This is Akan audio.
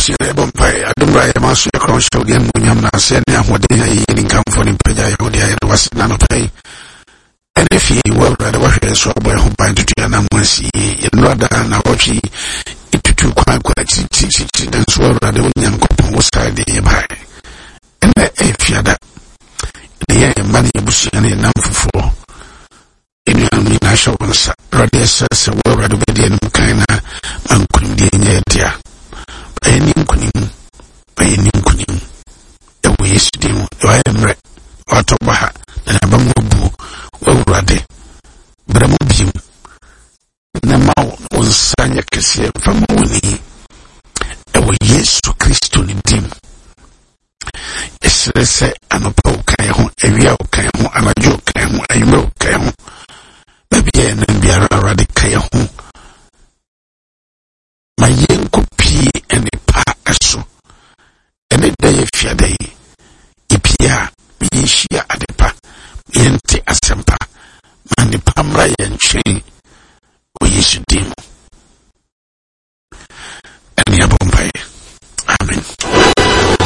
Yamasi Bompay, Adumra Yamasu across again when I'm not sending out what they are eating come for him, Pedagodia was none of pay. And if he will rather watch a so boy who bind to Yanamasi, in rather than a watchy, it took quite and swore rather when young couple was tied by. And if you that the money was any number for. In your national radio says a word rather be the kind of uncle dear. By any kunim, the way is dim, I am red, Autobaha, and a bamboo, well, rather. Bramobim, the mouth was Sanya Cassia from Moni. A way yes to Christo dim. Yes, let's say, I'm a poke, a real camo, and a joke, a real camo. Baby, and Biara radical. My young copy and the passo. And a day if your day, Ipia, Mishia Adepa, Yente Asempa, and the Pamra and chain, we used to dim.